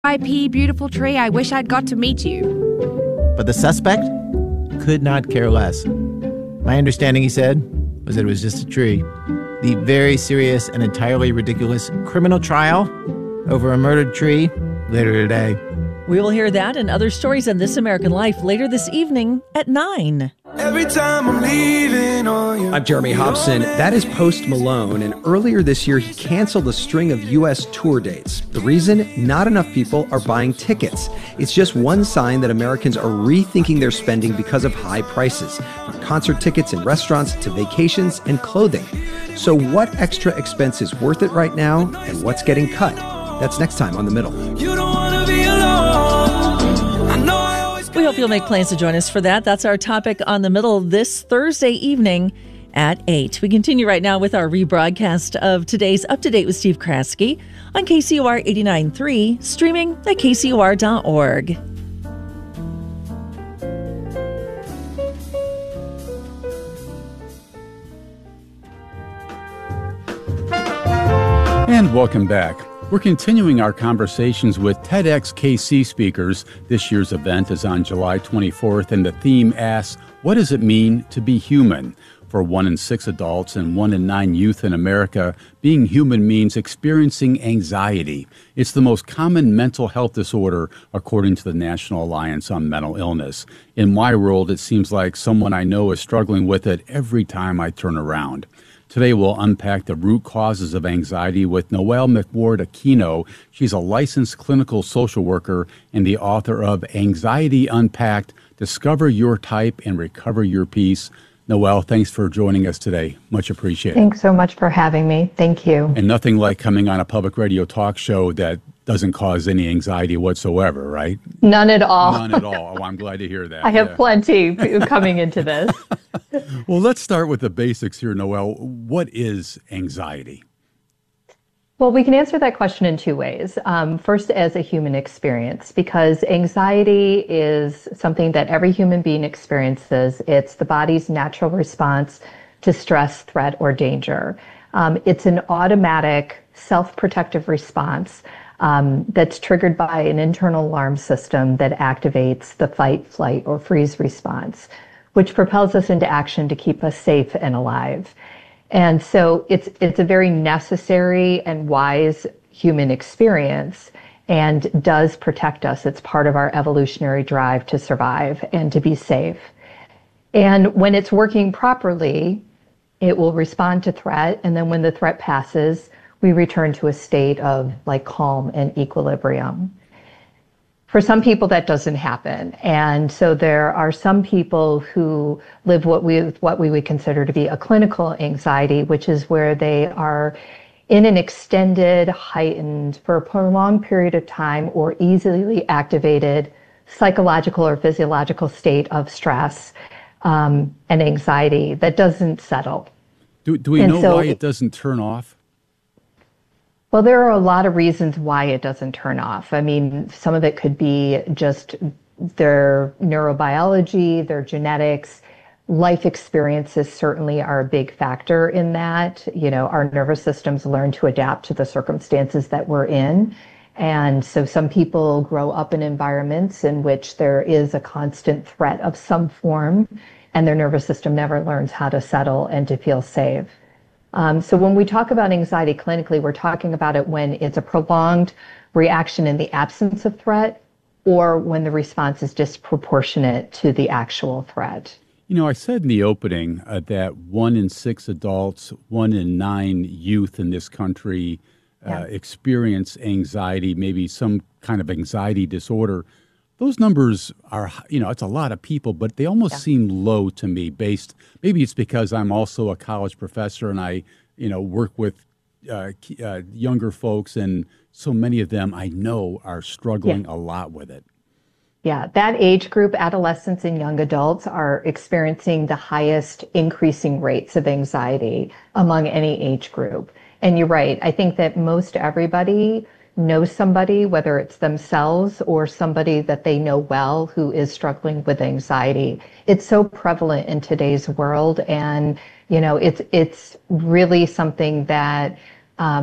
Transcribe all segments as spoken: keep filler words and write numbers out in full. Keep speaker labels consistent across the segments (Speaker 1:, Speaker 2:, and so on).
Speaker 1: R I P beautiful tree, I wish I'd got to meet you.
Speaker 2: But the suspect could not care less. My understanding, he said, was that it was just a tree. The very serious and entirely ridiculous criminal trial over a murdered tree later today.
Speaker 3: We will hear that and other stories on This American Life later this evening at nine.
Speaker 4: Every time I'm leaving on you.
Speaker 5: I'm Jeremy Hobson. That is Post Malone. And earlier this year, he canceled a string of U S tour dates. The reason? Not enough people are buying tickets. It's just one sign that Americans are rethinking their spending because of high prices, from concert tickets and restaurants to vacations and clothing. So what extra expense is worth it right now, and what's getting cut? That's next time on The Middle.
Speaker 4: You don't want to be alone. I know I always...
Speaker 3: We hope you'll make plans to join us for that. That's our topic on The Middle this Thursday evening at eight. We continue right now with our rebroadcast of today's Up to Date with Steve Kraske on K C O R eighty-nine point three, streaming at K C O R dot org.
Speaker 6: And welcome back. We're continuing our conversations with TEDxKC speakers. This year's event is on July twenty-fourth, and the theme asks, what does it mean to be human? For one in six adults and one in nine youth in America, being human means experiencing anxiety. It's the most common mental health disorder, according to the National Alliance on Mental Illness. In my world, it seems like someone I know is struggling with it every time I turn around. Today, we'll unpack the root causes of anxiety with Noelle McWard-Aquino. She's a licensed clinical social worker and the author of Anxiety Unpacked, Discover Your Type and Recover Your Peace. Noelle, thanks for joining us today. Much appreciated.
Speaker 7: Thanks so much for having me. Thank you.
Speaker 6: And nothing like coming on a public radio talk show that doesn't cause any anxiety whatsoever, right?
Speaker 7: None at all.
Speaker 6: None at all. Oh, I'm glad to hear that.
Speaker 7: I have
Speaker 6: yeah.
Speaker 7: plenty coming into this.
Speaker 6: Well, let's start with the basics here, Noelle. What is anxiety?
Speaker 7: Well, we can answer that question in two ways. Um, first, as a human experience, because anxiety is something that every human being experiences. It's the body's natural response to stress, threat, or danger. Um, it's an automatic self-protective response um, that's triggered by an internal alarm system that activates the fight, flight, or freeze response, which propels us into action to keep us safe and alive. And so it's it's a very necessary and wise human experience and does protect us. It's part of our evolutionary drive to survive and to be safe. And when it's working properly, it will respond to threat. And then when the threat passes, we return to a state of like calm and equilibrium. For some people, that doesn't happen. And so there are some people who live what we what we would consider to be a clinical anxiety, which is where they are in an extended, heightened, for a prolonged period of time or easily activated psychological or physiological state of stress um, and anxiety that doesn't settle.
Speaker 6: Do, do we
Speaker 7: And
Speaker 6: know
Speaker 7: so
Speaker 6: why it doesn't turn off?
Speaker 7: Well, there are a lot of reasons why it doesn't turn off. I mean, some of it could be just their neurobiology, their genetics. Life experiences certainly are a big factor in that. You know, our nervous systems learn to adapt to the circumstances that we're in. And so some people grow up in environments in which there is a constant threat of some form, and their nervous system never learns how to settle and to feel safe. Um, so when we talk about anxiety clinically, we're talking about it when it's a prolonged reaction in the absence of threat or when the response is disproportionate to the actual threat.
Speaker 6: You know, I said in the opening uh, that one in six adults, one in nine youth in this country uh,
Speaker 7: Yeah.
Speaker 6: experience anxiety, maybe some kind of anxiety disorder. Those numbers are, you know, it's a lot of people, but they almost
Speaker 7: Yeah.
Speaker 6: seem low to me based, maybe it's because I'm also a college professor and I, you know, work with uh, uh, younger folks, and so many of them I know are struggling
Speaker 7: Yeah.
Speaker 6: a lot with it.
Speaker 7: Yeah, that age group, adolescents and young adults, are experiencing the highest increasing rates of anxiety among any age group. And you're right. I think that most everybody knows somebody, whether it's themselves or somebody that they know well, who is struggling with anxiety. It's so prevalent in today's world. And, you know, it's, it's really something that, um,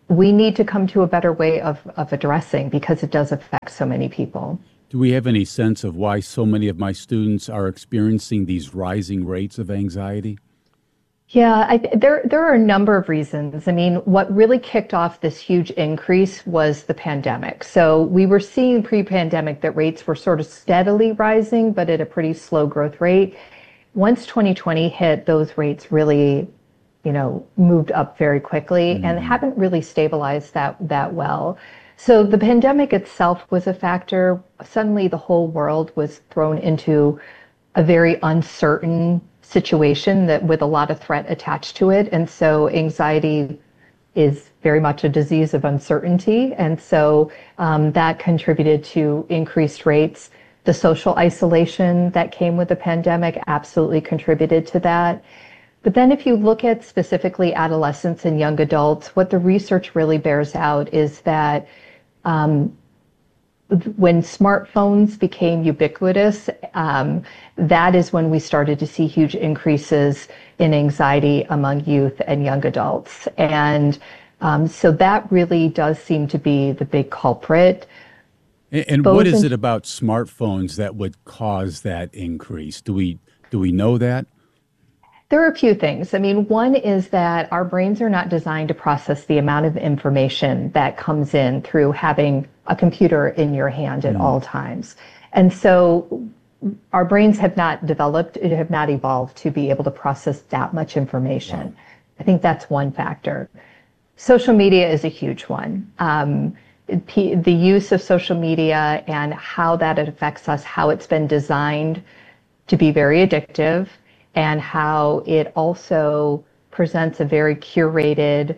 Speaker 7: we need to come to a better way of, of addressing because it does affect so many people.
Speaker 6: Do we have any sense of why so many of my students are experiencing these rising rates of anxiety?
Speaker 7: Yeah, I, there there are a number of reasons. I mean, what really kicked off this huge increase was the pandemic. So we were seeing pre-pandemic that rates were sort of steadily rising, but at a pretty slow growth rate. Once twenty twenty hit, those rates really, you know, moved up very quickly mm. and haven't really stabilized that that well. So the pandemic itself was a factor. Suddenly the whole world was thrown into a very uncertain situation that with a lot of threat attached to it. And so anxiety is very much a disease of uncertainty. And so um, that contributed to increased rates. The social isolation that came with the pandemic absolutely contributed to that. But then if you look at specifically adolescents and young adults, what the research really bears out is that um, when smartphones became ubiquitous, um, that is when we started to see huge increases in anxiety among youth and young adults. And um, so that really does seem to be the big culprit.
Speaker 6: And, and what is in, it about smartphones that would cause that increase? Do we do we know that?
Speaker 7: There are a few things. I mean, one is that our brains are not designed to process the amount of information that comes in through having a computer in your hand at mm. all times. And so our brains have not developed, have not evolved to be able to process that much information. Wow. I think that's one factor. Social media is a huge one. Um, the use of social media and how that affects us, how it's been designed to be very addictive, and how it also presents a very curated,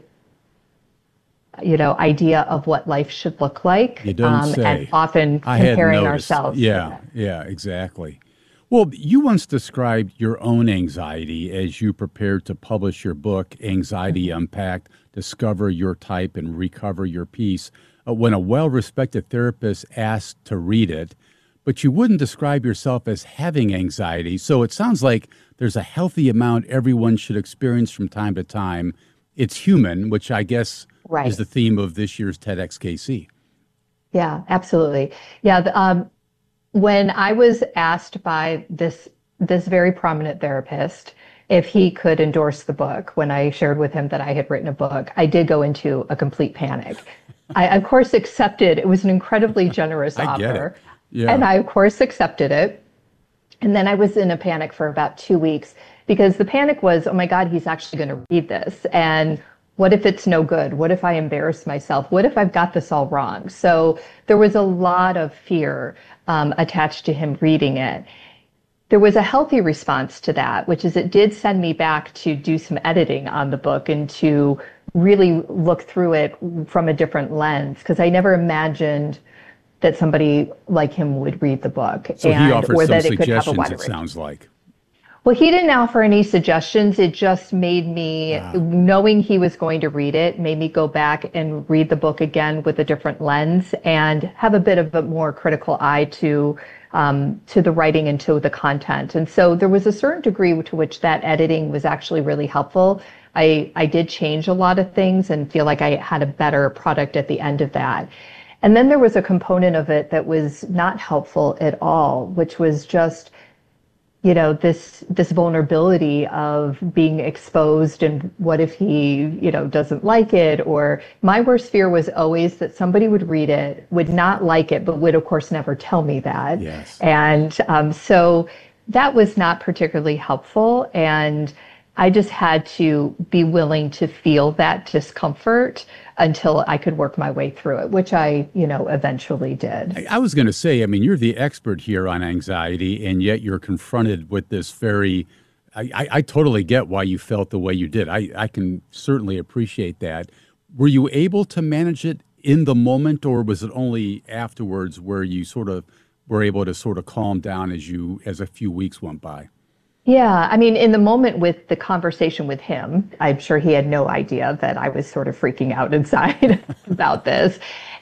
Speaker 7: you know, idea of what life should look like.
Speaker 6: You don't um, say.
Speaker 7: And often comparing ourselves.
Speaker 6: Yeah, yeah, exactly. Well, you once described your own anxiety as you prepared to publish your book, Anxiety mm-hmm. Unpacked, Discover Your Type and Recover Your Peace, uh, when a well-respected therapist asked to read it, but you wouldn't describe yourself as having anxiety. So it sounds like there's a healthy amount everyone should experience from time to time. It's human, which I guess right. is the theme of this year's TEDxKC.
Speaker 7: Yeah, absolutely. Yeah, the, um, when I was asked by this this very prominent therapist if he could endorse the book, when I shared with him that I had written a book, I did go into a complete panic. I, of course, accepted. It was an incredibly generous
Speaker 6: I
Speaker 7: offer.
Speaker 6: Get it. Yeah.
Speaker 7: And I, of course, accepted it. And then I was in a panic for about two weeks because the panic was, oh my God, he's actually going to read this. And what if it's no good? What if I embarrass myself? What if I've got this all wrong? So there was a lot of fear um, attached to him reading it. There was a healthy response to that, which is it did send me back to do some editing on the book and to really look through it from a different lens, because I never imagined that somebody like him would read the book.
Speaker 6: So
Speaker 7: and,
Speaker 6: he offered
Speaker 7: or
Speaker 6: some
Speaker 7: that it could have a
Speaker 6: suggestions,
Speaker 7: wider
Speaker 6: it sounds like.
Speaker 7: Well, he didn't offer any suggestions. It just made me, ah. knowing he was going to read it, made me go back and read the book again with a different lens and have a bit of a more critical eye to um, to the writing and to the content. And so there was a certain degree to which that editing was actually really helpful. I, I did change a lot of things and feel like I had a better product at the end of that. And then there was a component of it that was not helpful at all, which was just, you know, this this vulnerability of being exposed, and what if he, you know, doesn't like it? Or my worst fear was always that somebody would read it, would not like it, but would, of course, never tell me that.
Speaker 6: Yes.
Speaker 7: And um, so that was not particularly helpful. And I just had to be willing to feel that discomfort until I could work my way through it, which I, you know, eventually did.
Speaker 6: I, I was going to say, I mean, you're the expert here on anxiety, and yet you're confronted with this very, I, I, I totally get why you felt the way you did. I, I can certainly appreciate that. Were you able to manage it in the moment, or was it only afterwards where you sort of were able to sort of calm down as you, as a few weeks went by?
Speaker 7: Yeah, I mean, in the moment with the conversation with him, I'm sure he had no idea that I was sort of freaking out inside about this.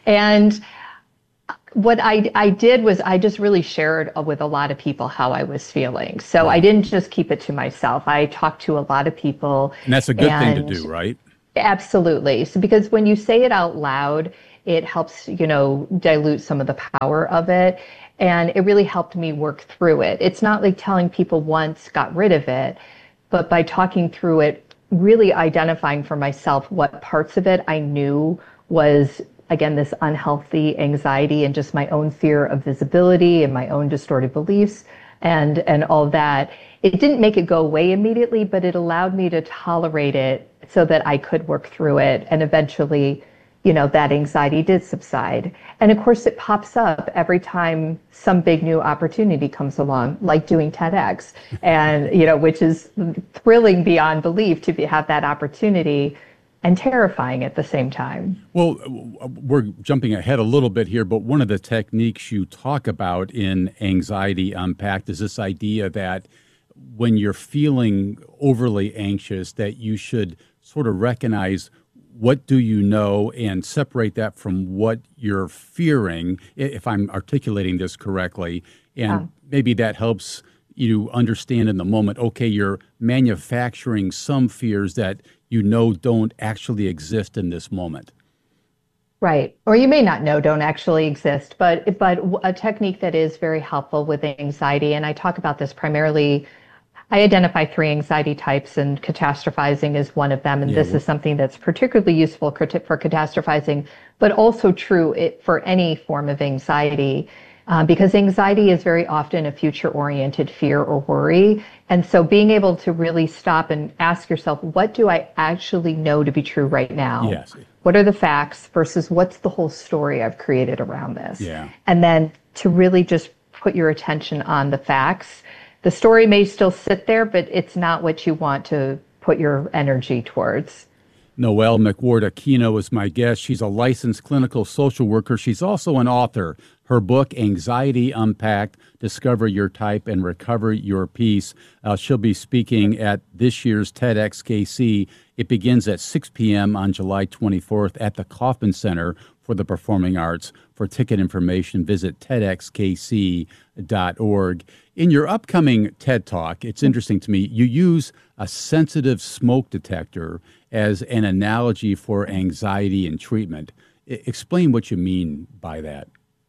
Speaker 7: And what I, I did was I just really shared with a lot of people how I was feeling. So I didn't just keep it to myself. I talked to a lot of people.
Speaker 6: And that's a good and, thing to do, right?
Speaker 7: Absolutely. So because when you say it out loud, it helps, you know, dilute some of the power of it. And it really helped me work through it. It's not like telling people once got rid of it, but by talking through it, really identifying for myself what parts of it I knew was, again, this unhealthy anxiety and just my own fear of visibility and my own distorted beliefs and, and all that. It didn't make it go away immediately, but it allowed me to tolerate it so that I could work through it. And eventually, you know, that anxiety did subside. And of course, it pops up every time some big new opportunity comes along, like doing TEDx, and, you know, which is thrilling beyond belief to be, have that opportunity and terrifying at the same time.
Speaker 6: Well, we're jumping ahead a little bit here, but one of the techniques you talk about in Anxiety Unpacked is this idea that when you're feeling overly anxious, that you should sort of recognize what do you know and separate that from what you're fearing, if I'm articulating this correctly. And
Speaker 7: Oh.
Speaker 6: maybe that helps you understand in the moment, okay, you're manufacturing some fears that you know don't actually exist in this moment.
Speaker 7: Right. Or you may not know don't actually exist, but but a technique that is very helpful with anxiety, and I talk about this primarily, I identify three anxiety types, and catastrophizing is one of them. And
Speaker 6: Yeah,
Speaker 7: this
Speaker 6: well-
Speaker 7: is something that's particularly useful for for catastrophizing, but also true it, for any form of anxiety. Uh, because anxiety is very often a future-oriented fear or worry. And so being able to really stop and ask yourself, what do I actually know to be true right now?
Speaker 6: Yes.
Speaker 7: What are the facts versus what's the whole story I've created around this?
Speaker 6: Yeah.
Speaker 7: And then to really just put your attention on the facts. The story may still sit there, but it's not what you want to put your energy towards.
Speaker 6: Noelle McWhort Aquino is my guest. She's a licensed clinical social worker. She's also an author. Her book, Anxiety Unpacked, Discover Your Type and Recover Your Peace. Uh, she'll be speaking at this year's TEDx K C. It begins at six p.m. on July twenty-fourth at the Kauffman Center for the Performing Arts. For ticket information, visit ted x k c dot org. In your upcoming TED Talk, it's interesting to me, you use a sensitive smoke detector as an analogy for anxiety and treatment. I- explain what you mean by that.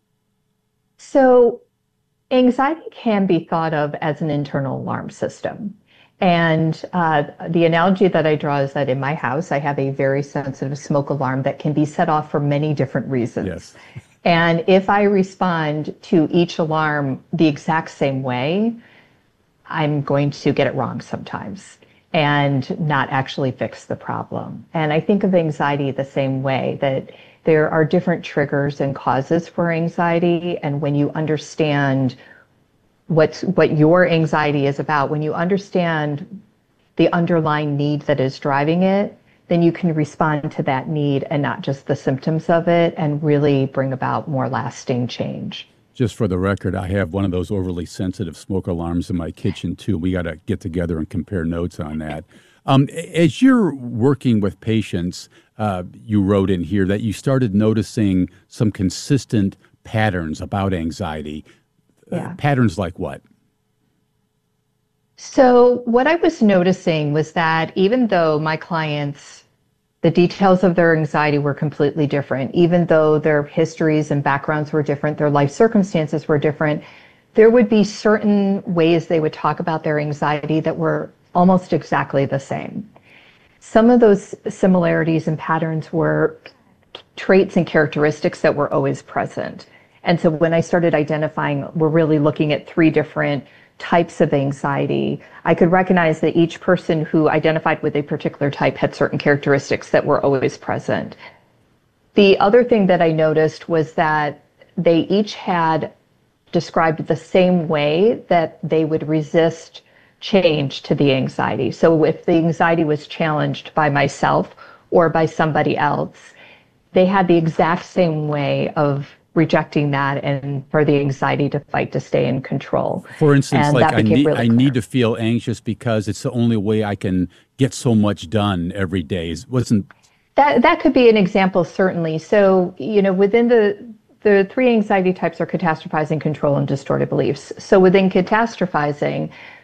Speaker 7: So anxiety can be thought of as an internal alarm system. And uh, the analogy that I draw is that in my house, I have a very sensitive smoke alarm that can be set off for many different reasons.
Speaker 6: Yes.
Speaker 7: And if I respond to each alarm the exact same way, I'm going to get it wrong sometimes and not actually fix the problem. And I think of anxiety the same way, that there are different triggers and causes for anxiety. And when you understand what's, what your anxiety is about, when you understand the underlying need that is driving it, then you can respond to that need and not just the symptoms of it, and really bring about more lasting change.
Speaker 6: Just for the record, I have one of those overly sensitive smoke alarms in my kitchen, too. We got to get together and compare notes on that. Um, as you're working with patients, uh, you wrote in here that you started noticing some consistent patterns about anxiety.
Speaker 7: Yeah.
Speaker 6: Uh, patterns like what?
Speaker 7: So what I was noticing was that even though my clients, the details of their anxiety were completely different, even though their histories and backgrounds were different, their life circumstances were different, there would be certain ways they would talk about their anxiety that were almost exactly the same. Some of those similarities and patterns were traits and characteristics that were always present. And so when I started identifying, we're really looking at three different types of anxiety, I could recognize that each person who identified with a particular type had certain characteristics that were always present. The other thing that I noticed was that they each had described the same way that they would resist change to the anxiety. So if the anxiety was challenged by myself or by somebody else, they had the exact same way of rejecting that and for the anxiety to fight to stay in control.
Speaker 6: For instance,
Speaker 7: And
Speaker 6: like
Speaker 7: that
Speaker 6: I
Speaker 7: became
Speaker 6: need
Speaker 7: really
Speaker 6: I
Speaker 7: clear.
Speaker 6: need to feel anxious because it's the only way I can get so much done every day. It wasn't
Speaker 7: That that could be an example, certainly. So, you know, within the the three anxiety types are catastrophizing, control, and distorted beliefs. So within catastrophizing,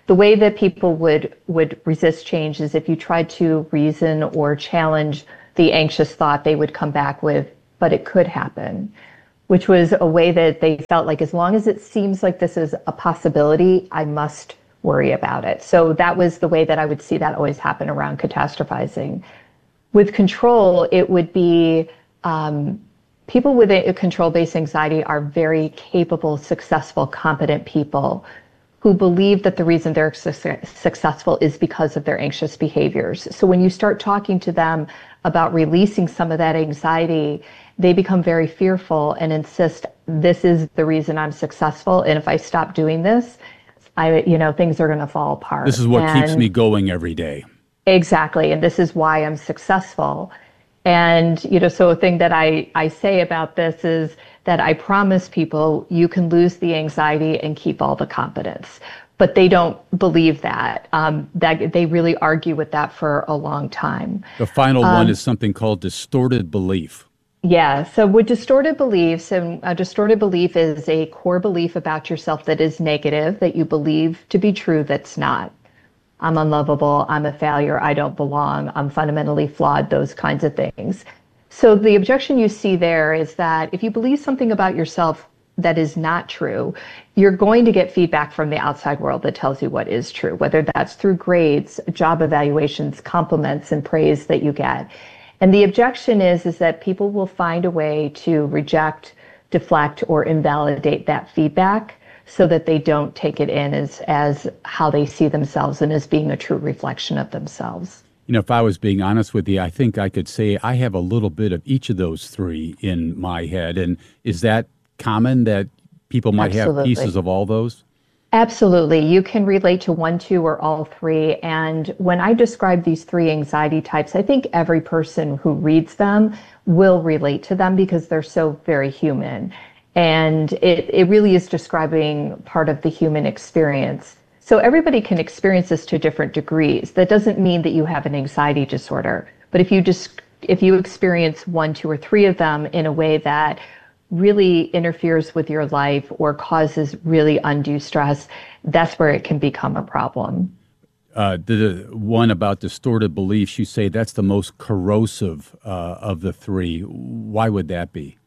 Speaker 7: the way that people would would resist change is if you tried to reason or challenge the anxious thought, they would come back with, but it could happen, which was a way that they felt like, as long as it seems like this is a possibility, I must worry about it. So that was the way that I would see that always happen around catastrophizing. With control, it would be um, people with a control-based anxiety are very capable, successful, competent people who believe that the reason they're su- successful is because of their anxious behaviors. So when you start talking to them about releasing some of that anxiety, they become very fearful and insist, this is the reason I'm successful, and if I stop doing this, I, you know, things are going to fall apart.
Speaker 6: This is what
Speaker 7: and
Speaker 6: keeps me going every day.
Speaker 7: Exactly, and this is why I'm successful. And, you know, so a thing that I, I say about this is that I promise people you can lose the anxiety and keep all the confidence. But they don't believe that. Um, that they really argue with that for a long time.
Speaker 6: The final
Speaker 7: um,
Speaker 6: one is something called distorted belief.
Speaker 7: Yeah, so with distorted beliefs, and a distorted belief is a core belief about yourself that is negative, that you believe to be true that's not. I'm unlovable, I'm a failure, I don't belong, I'm fundamentally flawed, those kinds of things. So the objection you see there is that if you believe something about yourself that is not true, you're going to get feedback from the outside world that tells you what is true, whether that's through grades, job evaluations, compliments, and praise that you get. And the objection is, is that people will find a way to reject, deflect, or invalidate that feedback so that they don't take it in as, as how they see themselves and as being a true reflection of themselves.
Speaker 6: You know, if I was being honest with you, I think I could say I have a little bit of each of those three in my head. And is that common, that people might
Speaker 7: Absolutely.
Speaker 6: have pieces of all those?
Speaker 7: Absolutely. You can relate to one, two, or all three. And when I describe these three anxiety types, I think every person who reads them will relate to them because they're so very human. And it, it really is describing part of the human experience. So everybody can experience this to different degrees. That doesn't mean that you have an anxiety disorder. But if you just if you experience one, two, or three of them in a way that really interferes with your life or causes really undue stress, that's where it can become a problem.
Speaker 6: Uh, the one about distorted beliefs, you say that's the most corrosive uh, of the three. Why would that be?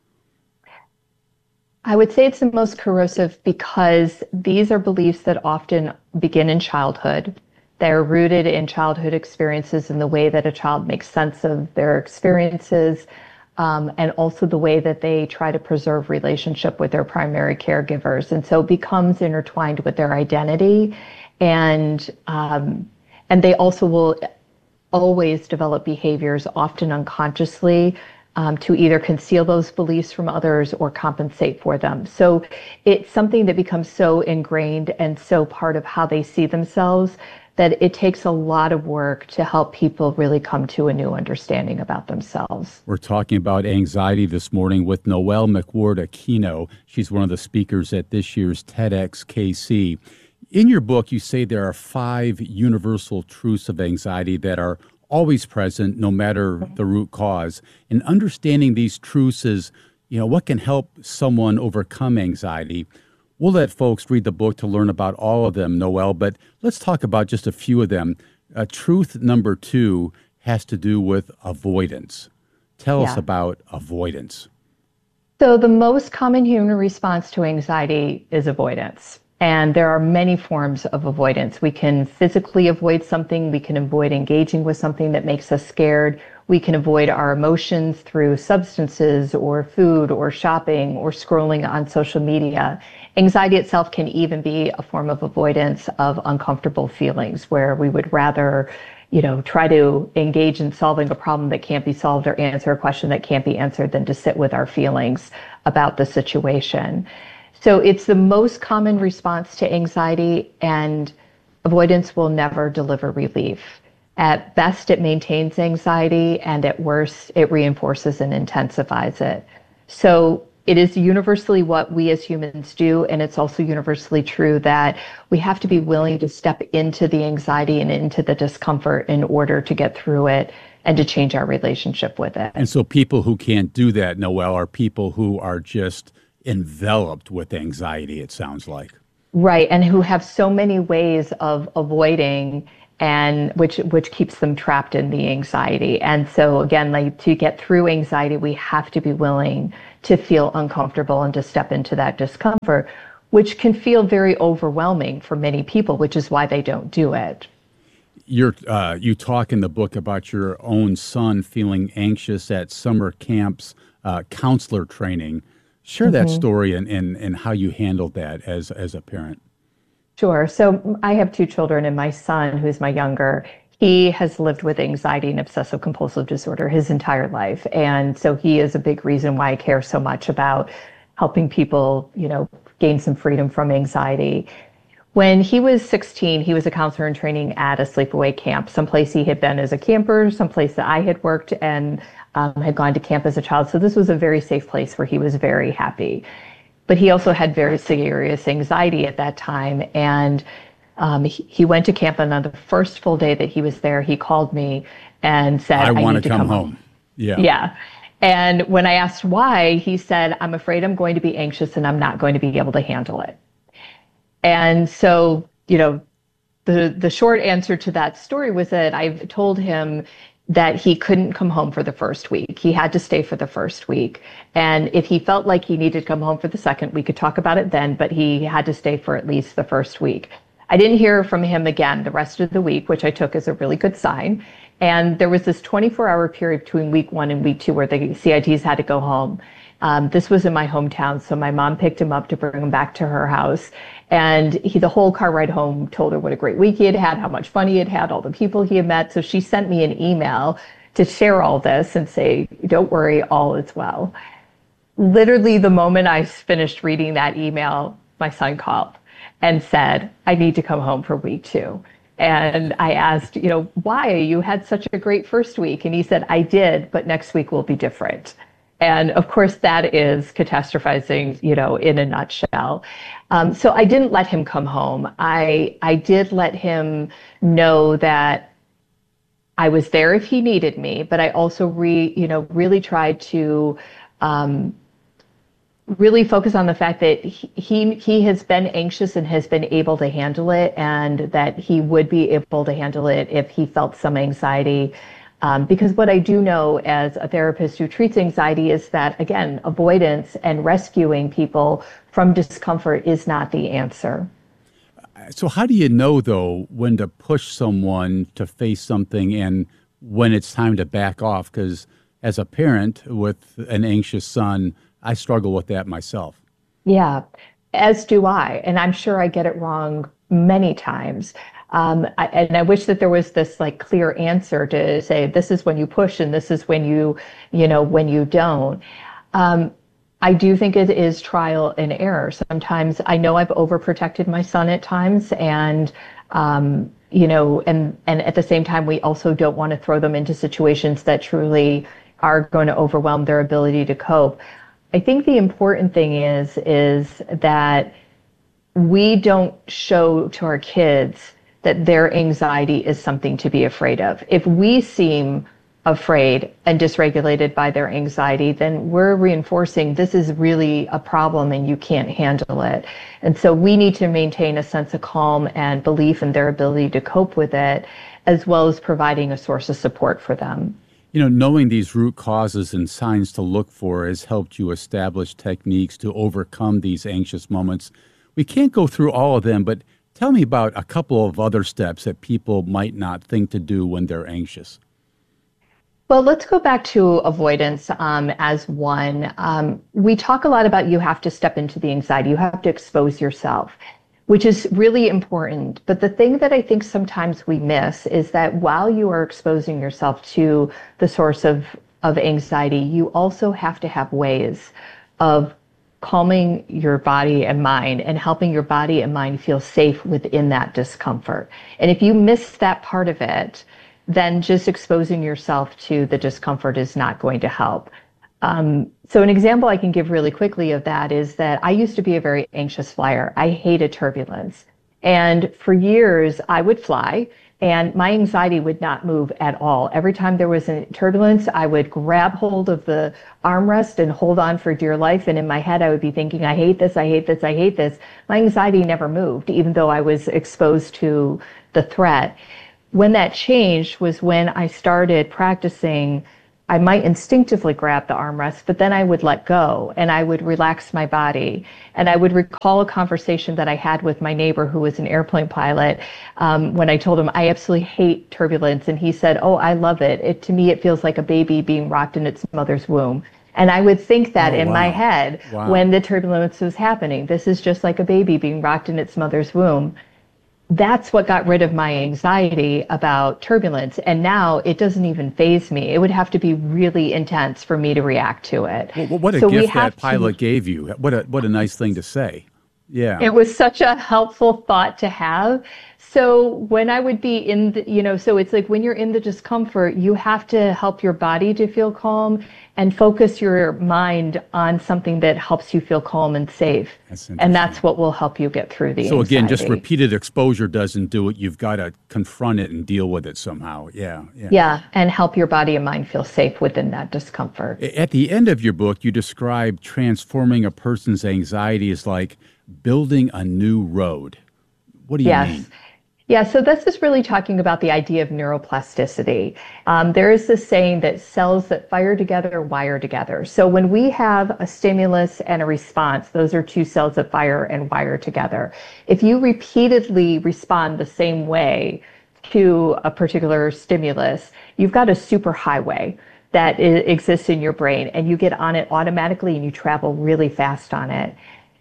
Speaker 7: I would say it's the most corrosive because these are beliefs that often begin in childhood. They're rooted in childhood experiences and the way that a child makes sense of their experiences, um, and also the way that they try to preserve relationship with their primary caregivers. And so it becomes intertwined with their identity. And, um, and they also will always develop behaviors, often unconsciously, Um, to either conceal those beliefs from others or compensate for them. So it's something that becomes so ingrained and so part of how they see themselves that it takes a lot of work to help people really come to a new understanding about themselves.
Speaker 6: We're talking about anxiety this morning with Noelle McWhorter-Aquino. She's one of the speakers at this year's TEDxKC. In your book, you say there are five universal truths of anxiety that are always present, no matter the root cause. And understanding these truths is, you know, what can help someone overcome anxiety. We'll let folks read the book to learn about all of them, Noelle, but let's talk about just a few of them. Uh, truth number two has to do with avoidance. Tell
Speaker 7: Yeah.
Speaker 6: us about avoidance.
Speaker 7: So the most common human response to anxiety is avoidance. And there are many forms of avoidance. We can physically avoid something. We can avoid engaging with something that makes us scared. We can avoid our emotions through substances or food or shopping or scrolling on social media. Anxiety itself can even be a form of avoidance of uncomfortable feelings where we would rather, you know, try to engage in solving a problem that can't be solved or answer a question that can't be answered than to sit with our feelings about the situation. So it's the most common response to anxiety, and avoidance will never deliver relief. At best, it maintains anxiety, and at worst, it reinforces and intensifies it. So it is universally what we as humans do, and it's also universally true that we have to be willing to step into the anxiety and into the discomfort in order to get through it and to change our relationship with it.
Speaker 6: And so people who can't do that, Noelle, are people who are just enveloped with anxiety, it sounds like.
Speaker 7: Right, and who have so many ways of avoiding, and which which keeps them trapped in the anxiety. And so again, like to get through anxiety, we have to be willing to feel uncomfortable and to step into that discomfort, which can feel very overwhelming for many people, which is why they don't do it.
Speaker 6: You're, uh, you talk in the book about your own son feeling anxious at summer camp's uh, counselor training. Share mm-hmm. that story and, and, and how you handled that as, as a parent.
Speaker 7: Sure. So I have two children, and my son, who's my younger, he has lived with anxiety and obsessive compulsive disorder his entire life. And so he is a big reason why I care so much about helping people, you know, gain some freedom from anxiety. When he was sixteen, he was a counselor in training at a sleepaway camp, someplace he had been as a camper, someplace that I had worked and um, had gone to camp as a child. So this was a very safe place where he was very happy. But he also had very serious anxiety at that time. And um, he, he went to camp, and on the first full day that he was there, he called me and said, I,
Speaker 6: I want
Speaker 7: need
Speaker 6: to
Speaker 7: come,
Speaker 6: come home.
Speaker 7: home.
Speaker 6: Yeah.
Speaker 7: Yeah. And when I asked why, he said, I'm afraid I'm going to be anxious and I'm not going to be able to handle it. And so, you know, the, the short answer to that story was that I've told him that he couldn't come home for the first week. He had to stay for the first week. And if he felt like he needed to come home for the second, we could talk about it then, but he had to stay for at least the first week. I didn't hear from him again the rest of the week, which I took as a really good sign. And there was this twenty-four hour period between week one and week two where the C I Ts had to go home. Um, this was in my hometown, so my mom picked him up to bring him back to her house. And he, the whole car ride home, told her what a great week he had had, how much fun he had had, all the people he had met. So she sent me an email to share all this and say, don't worry, all is well. Literally the moment I finished reading that email, my son called and said, I need to come home for week two. And I asked, you know, why? You had such a great first week. And he said, I did, but next week will be different. And of course, that is catastrophizing, you know, in a nutshell. Um, so I didn't let him come home. I I did let him know that I was there if he needed me, but I also re, you know, really tried to um, really focus on the fact that he, he he has been anxious and has been able to handle it, and that he would be able to handle it if he felt some anxiety. Um, because what I do know as a therapist who treats anxiety is that, again, avoidance and rescuing people from discomfort is not the answer.
Speaker 6: So how do you know, though, when to push someone to face something and when it's time to back off? Because as a parent with an anxious son, I struggle with that myself.
Speaker 7: Yeah, as do I. And I'm sure I get it wrong many times. Um, I, and I wish that there was this like clear answer to say, this is when you push and this is when you, you know, when you don't. Um, I do think it is trial and error. Sometimes I know I've overprotected my son at times, and, um, you know, and, and at the same time, we also don't want to throw them into situations that truly are going to overwhelm their ability to cope. I think the important thing is, is that we don't show to our kids that their anxiety is something to be afraid of. If we seem afraid and dysregulated by their anxiety, then we're reinforcing this is really a problem and you can't handle it. And so we need to maintain a sense of calm and belief in their ability to cope with it, as well as providing a source of support for them.
Speaker 6: You know, knowing these root causes and signs to look for has helped you establish techniques to overcome these anxious moments. We can't go through all of them, but tell me about a couple of other steps that people might not think to do when they're anxious.
Speaker 7: Well, let's go back to avoidance um, as one. Um, we talk a lot about you have to step into the anxiety. You have to expose yourself, which is really important. But the thing that I think sometimes we miss is that while you are exposing yourself to the source of, of anxiety, you also have to have ways of calming your body and mind and helping your body and mind feel safe within that discomfort. And if you miss that part of it, then just exposing yourself to the discomfort is not going to help. Um, so an example I can give really quickly of that is that I used to be a very anxious flyer. I hated turbulence. And for years I would fly And my anxiety would not move at all. Every time there was a turbulence, I would grab hold of the armrest and hold on for dear life. And in my head, I would be thinking, I hate this, I hate this, I hate this. My anxiety never moved, even though I was exposed to the threat. When that changed was when I started practicing. I might instinctively grab the armrest, but then I would let go and I would relax my body. And I would recall a conversation that I had with my neighbor who was an airplane pilot um, when I told him I absolutely hate turbulence. And he said, oh, I love it. It to me, it feels like a baby being rocked in its mother's womb. And I would think that
Speaker 6: oh,
Speaker 7: in
Speaker 6: wow.
Speaker 7: my head
Speaker 6: wow.
Speaker 7: when the turbulence was happening. This is just like a baby being rocked in its mother's womb. That's what got rid of my anxiety about turbulence. And now it doesn't even faze me. It would have to be really intense for me to react to it.
Speaker 6: Well, what a
Speaker 7: so
Speaker 6: gift that pilot
Speaker 7: to,
Speaker 6: gave you. What a what a nice thing to say. Yeah.
Speaker 7: It was such a helpful thought to have. So when I would be in the, you know, so it's like when you're in the discomfort, you have to help your body to feel calm and focus your mind on something that helps you feel calm and safe.
Speaker 6: That's
Speaker 7: and that's what will help you get through the
Speaker 6: So
Speaker 7: anxiety.
Speaker 6: again, just repeated exposure doesn't do it. You've got to confront it and deal with it somehow. Yeah, yeah.
Speaker 7: Yeah, and help your body and mind feel safe within that discomfort.
Speaker 6: At the end of your book, you describe transforming a person's anxiety as like building a new road. What do you
Speaker 7: yes.
Speaker 6: mean?
Speaker 7: Yeah, so this is really talking about the idea of neuroplasticity. Um, there is this saying that cells that fire together wire together. So when we have a stimulus and a response, those are two cells that fire and wire together. If you repeatedly respond the same way to a particular stimulus, you've got a superhighway that I- exists in your brain, and you get on it automatically and you travel really fast on it.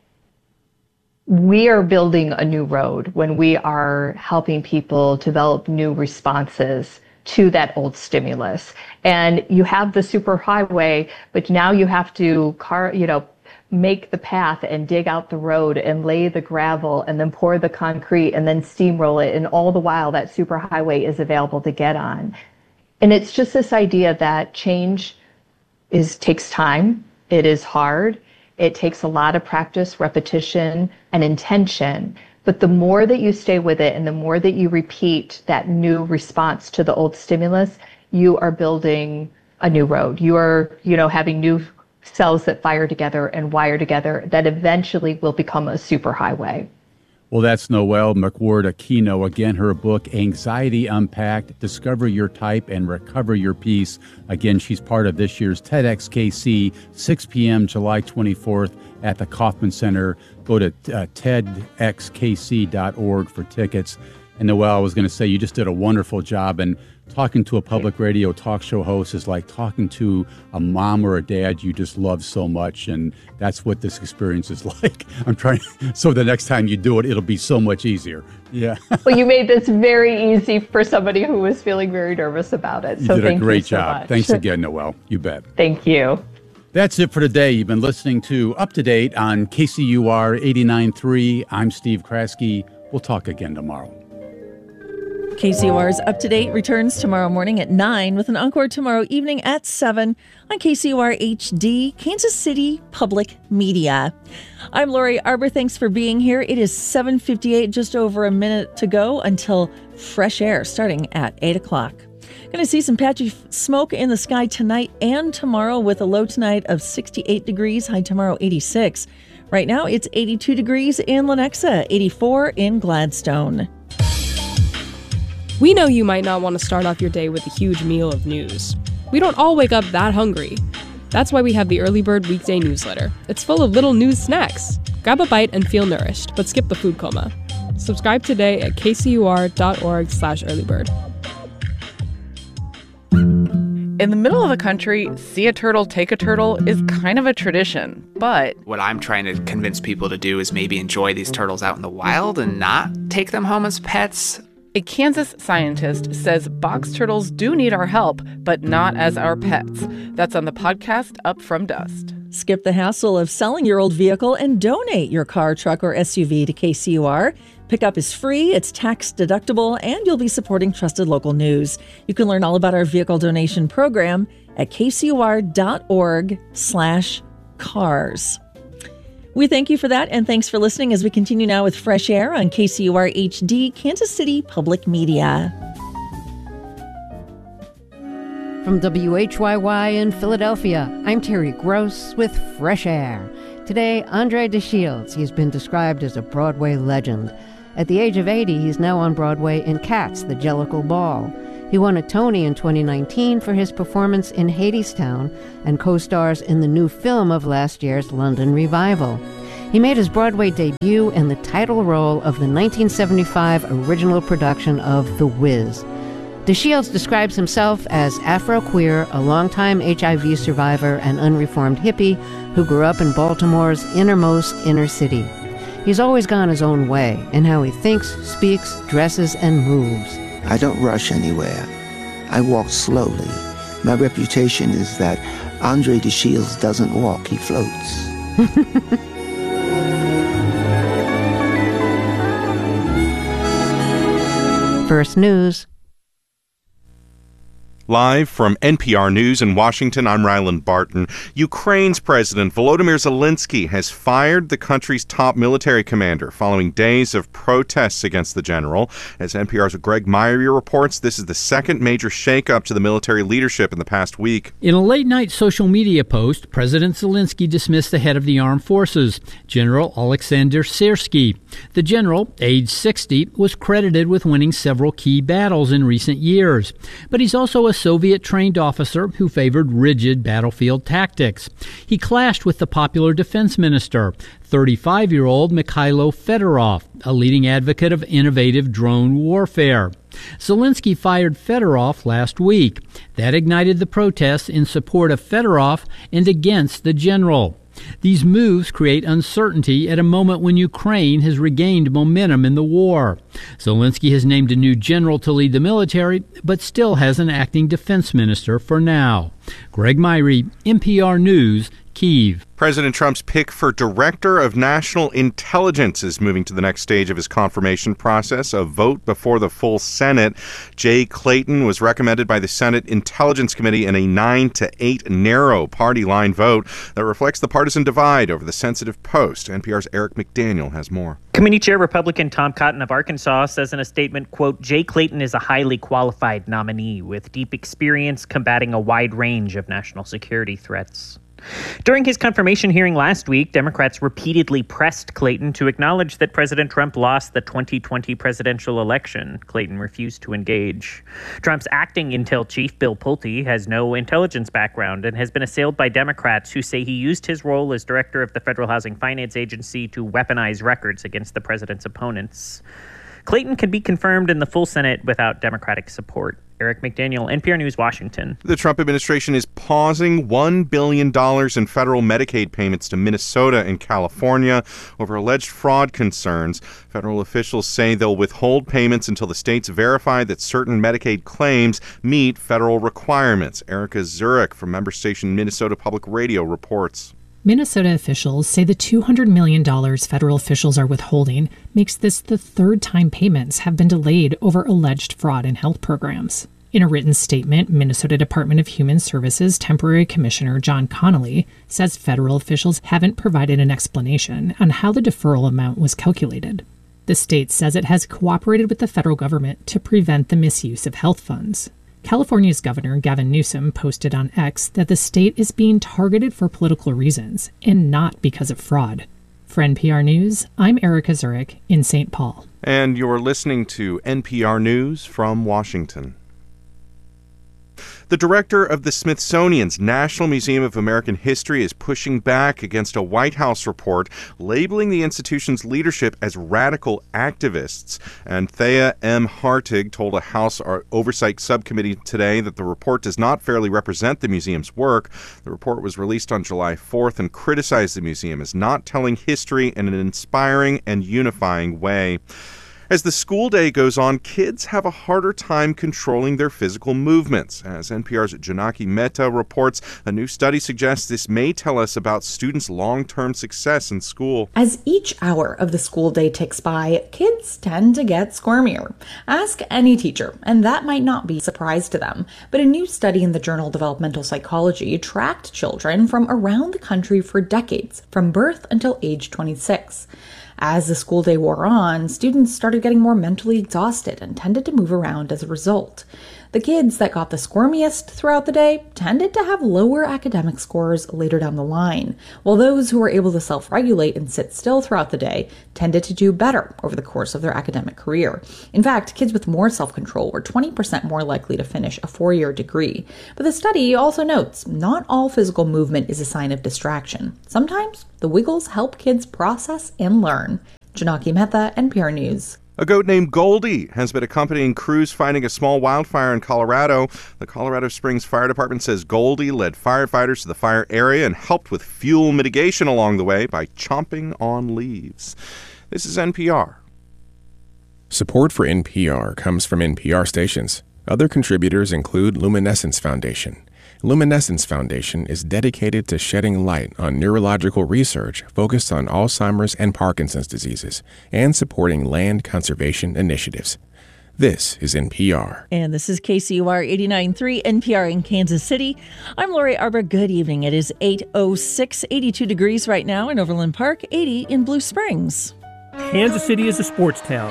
Speaker 7: We are building a new road when we are helping people develop new responses to that old stimulus. And you have the superhighway, but now you have to car, you know, make the path and dig out the road and lay the gravel and then pour the concrete and then steamroll it. And all the while that superhighway is available to get on. And it's just this idea that change is takes time. It is hard. It takes a lot of practice, repetition, and intention. But the more that you stay with it and the more that you repeat that new response to the old stimulus, you are building a new road. You are, you know, having new cells that fire together and wire together that eventually will become a superhighway.
Speaker 6: Well, that's Noelle McWhirter-Aquino. Again, her book, Anxiety Unpacked, Discover Your Type and Recover Your Peace. Again, she's part of this year's TEDxKC, six p.m., July twenty-fourth at the Kauffman Center. Go to uh, ted x k c dot org for tickets. And Noelle, I was going to say, you just did a wonderful job. And talking to a public radio talk show host is like talking to a mom or a dad you just love so much. And that's what this experience is like. I'm trying, so the next time you do it, it'll be so much easier. Yeah.
Speaker 7: Well, you made this very easy for somebody who was feeling very nervous about it.
Speaker 6: You
Speaker 7: So
Speaker 6: did a
Speaker 7: thank
Speaker 6: great
Speaker 7: you so
Speaker 6: job.
Speaker 7: much.
Speaker 6: Thanks again, Noelle. You bet.
Speaker 7: Thank you.
Speaker 6: That's it for today. You've been listening to Up to Date on K C U R eighty-nine point three. I'm Steve Kraske. We'll talk again tomorrow.
Speaker 3: K C U R's Up to Date returns tomorrow morning at nine with an encore tomorrow evening at seven on K C U R H D, Kansas City Public Media. I'm Lori Arbor. Thanks for being here. It is seven fifty-eight, just over a minute to go until fresh air starting at eight o'clock. Going to see some patchy smoke in the sky tonight and tomorrow with a low tonight of sixty-eight degrees, high tomorrow eighty-six. Right now it's eighty-two degrees in Lenexa, eighty-four in Gladstone.
Speaker 8: We know you might not want to start off your day with a huge meal of news. We don't all wake up that hungry. That's why we have the Early Bird Weekday newsletter. It's full of little news snacks. Grab a bite and feel nourished, but skip the food coma. Subscribe today at k c u r dot org slash early bird.
Speaker 9: In the middle of the country, see a turtle, take a turtle is kind of a tradition, but
Speaker 10: what I'm trying to convince people to do is maybe enjoy these turtles out in the wild and not take them home as pets.
Speaker 9: A Kansas scientist says box turtles do need our help, but not as our pets. That's on the podcast Up From Dust.
Speaker 3: Skip the hassle of selling your old vehicle and donate your car, truck, or S U V to K C U R. Pickup is free, it's tax deductible, and you'll be supporting trusted local news. You can learn all about our vehicle donation program at k c u r dot org slash cars. We thank you for that, and thanks for listening as we continue now with Fresh Air on K C U R H D, Kansas City Public Media.
Speaker 11: From W H Y Y in Philadelphia, I'm Terry Gross with Fresh Air. Today, Andre DeShields. He's been described as a Broadway legend. At the age of eighty, he's now on Broadway in Cats, the Jellicle Ball. He won a Tony in twenty nineteen for his performance in Hadestown and co-stars in the new film of last year's London revival. He made his Broadway debut in the title role of the nineteen seventy-five original production of The Wiz. DeShields describes himself as Afro-queer, a longtime H I V survivor and unreformed hippie who grew up in Baltimore's innermost inner city. He's always gone his own way in how he thinks, speaks, dresses, and moves.
Speaker 12: I don't rush anywhere. I walk slowly. My reputation is that Andre DeShields doesn't walk, he floats.
Speaker 11: First News.
Speaker 13: Live from N P R News in Washington, I'm Ryland Barton. Ukraine's President Volodymyr Zelensky has fired the country's top military commander following days of protests against the general. As N P R's Greg Myrie reports, this is the second major shakeup to the military leadership in the past week.
Speaker 14: In a late-night social media post, President Zelensky dismissed the head of the armed forces, General Alexander Syrsky. The general, age sixty, was credited with winning several key battles in recent years, but he's also a Soviet-trained officer who favored rigid battlefield tactics. He clashed with the popular defense minister, thirty-five-year-old Mikhailo Fedorov, a leading advocate of innovative drone warfare. Zelensky fired Fedorov last week. That ignited the protests in support of Fedorov and against the general. These moves create uncertainty at a moment when Ukraine has regained momentum in the war. Zelensky has named a new general to lead the military, but still has an acting defense minister for now. Greg Myrie, N P R News, Kyiv.
Speaker 13: President Trump's pick for Director of National Intelligence is moving to the next stage of his confirmation process, a vote before the full Senate. Jay Clayton was recommended by the Senate Intelligence Committee in a nine to eight narrow party line vote that reflects the partisan divide over the sensitive post. N P R's Eric McDaniel has more.
Speaker 15: Committee Chair Republican Tom Cotton of Arkansas says in a statement, quote, Jay Clayton is a highly qualified nominee with deep experience combating a wide range of national security threats. During his confirmation hearing last week, Democrats repeatedly pressed Clayton to acknowledge that President Trump lost the twenty twenty presidential election. Clayton refused to engage. Trump's acting intel chief, Bill Pulte, has no intelligence background and has been assailed by Democrats who say he used his role as director of the Federal Housing Finance Agency to weaponize records against the president's opponents. Clayton can be confirmed in the full Senate without Democratic support. Eric McDaniel, N P R News, Washington.
Speaker 13: The Trump administration is pausing one billion dollars in federal Medicaid payments to Minnesota and California over alleged fraud concerns. Federal officials say they'll withhold payments until the states verify that certain Medicaid claims meet federal requirements. Erica Zurek from member station Minnesota Public Radio reports.
Speaker 16: Minnesota officials say the two hundred million dollars federal officials are withholding makes this the third time payments have been delayed over alleged fraud in health programs. In a written statement, Minnesota Department of Human Services Temporary Commissioner John Connolly says federal officials haven't provided an explanation on how the deferral amount was calculated. The state says it has cooperated with the federal government to prevent the misuse of health funds. California's Governor Gavin Newsom posted on X that the state is being targeted for political reasons and not because of fraud. For N P R News, I'm Erica Zurek in Saint Paul.
Speaker 13: And you're listening to N P R News from Washington. The director of the Smithsonian's National Museum of American History is pushing back against a White House report labeling the institution's leadership as radical activists. And Thea M. Hartig told a House Oversight Subcommittee today that the report does not fairly represent the museum's work. The report was released on July fourth and criticized the museum as not telling history in an inspiring and unifying way. As the school day goes on, kids have a harder time controlling their physical movements. As N P R's Janaki Mehta reports, a new study suggests this may tell us about students' long-term success in school.
Speaker 17: As each hour of the school day ticks by, kids tend to get squirmier. Ask any teacher, and that might not be a surprise to them. But a new study in the journal Developmental Psychology tracked children from around the country for decades, from birth until age twenty-six. As the school day wore on, students started getting more mentally exhausted and tended to move around as a result. The kids that got the squirmiest throughout the day tended to have lower academic scores later down the line, while those who were able to self-regulate and sit still throughout the day tended to do better over the course of their academic career. In fact, kids with more self-control were twenty percent more likely to finish a four-year degree. But the study also notes not all physical movement is a sign of distraction. Sometimes the wiggles help kids process and learn. Janaki Mehta, N P R News.
Speaker 13: A goat named Goldie has been accompanying crews fighting a small wildfire in Colorado. The Colorado Springs Fire Department says Goldie led firefighters to the fire area and helped with fuel mitigation along the way by chomping on leaves. This is N P R.
Speaker 18: Support for N P R comes from N P R stations. Other contributors include Luminescence Foundation. Luminescence Foundation is dedicated to shedding light on neurological research focused on Alzheimer's and Parkinson's diseases and supporting land conservation initiatives. This is N P R.
Speaker 3: And this is K C U R eighty-nine point three N P R in Kansas City. I'm Lori Arbor. Good evening. It is eight oh six, eighty-two degrees right now in Overland Park, eighty in Blue Springs.
Speaker 19: Kansas City is a sports town.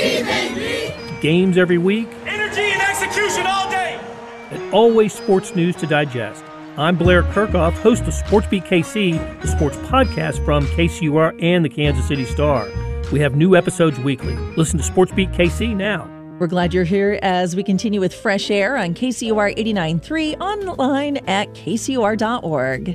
Speaker 19: Games every week.
Speaker 4: Energy and execution all day.
Speaker 19: And always sports news to digest. I'm Blair Kirchhoff, host of Sports Beat K C, the sports podcast from K C U R and the Kansas City Star. We have new episodes weekly. Listen to Sports Beat K C now.
Speaker 3: We're glad you're here as we continue with Fresh Air on K C U R eighty-nine point three, online at k c u r dot org.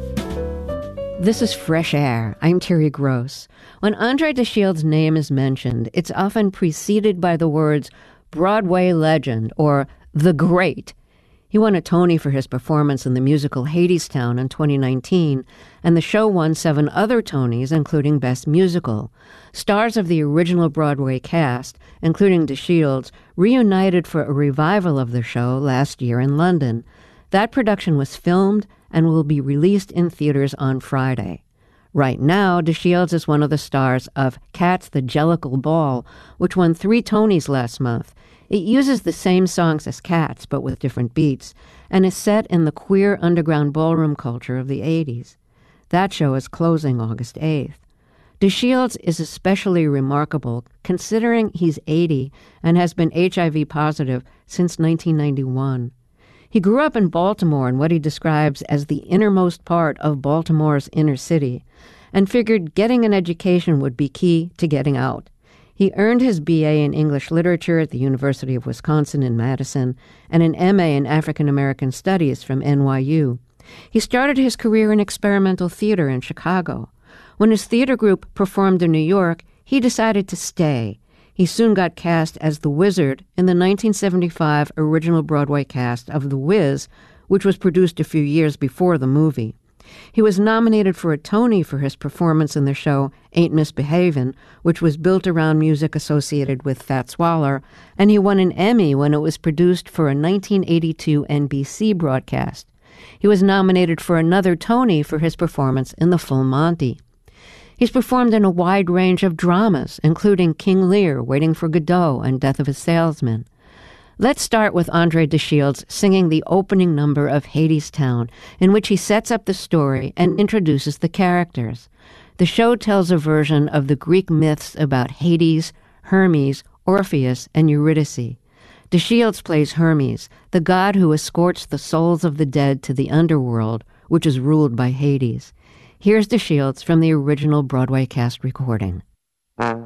Speaker 11: This is Fresh Air. I'm Terry Gross. When Andre DeShield's name is mentioned, it's often preceded by the words Broadway legend or the great. He won a Tony for his performance in the musical Hadestown in twenty nineteen, and the show won seven other Tonys, including Best Musical. Stars of the original Broadway cast, including DeShields, reunited for a revival of the show last year in London. That production was filmed and will be released in theaters on Friday. Right now, DeShields is one of the stars of Cats the Jellicle Ball, which won three Tonys last month. It uses the same songs as Cats, but with different beats, and is set in the queer underground ballroom culture of the eighties. That show is closing August eighth. DeShields is especially remarkable considering he's eighty and has been H I V positive since nineteen ninety-one. He grew up in Baltimore in what he describes as the innermost part of Baltimore's inner city, and figured getting an education would be key to getting out. He earned his B A in English Literature at the University of Wisconsin in Madison and an M A in African American Studies from N Y U. He started his career in experimental theater in Chicago. When his theater group performed in New York, he decided to stay. He soon got cast as the Wizard in the nineteen seventy-five original Broadway cast of The Wiz, which was produced a few years before the movie. He was nominated for a Tony for his performance in the show Ain't Misbehavin', which was built around music associated with Fats Waller, and he won an Emmy when it was produced for a nineteen eighty-two N B C broadcast. He was nominated for another Tony for his performance in The Full Monty. He's performed in a wide range of dramas, including King Lear, Waiting for Godot, and Death of a Salesman. Let's start with Andre DeShields singing the opening number of Hadestown, in which he sets up the story and introduces the characters. The show tells a version of the Greek myths about Hades, Hermes, Orpheus, and Eurydice. DeShields plays Hermes, the god who escorts the souls of the dead to the underworld, which is ruled by Hades. Here's DeShields from the original Broadway cast recording.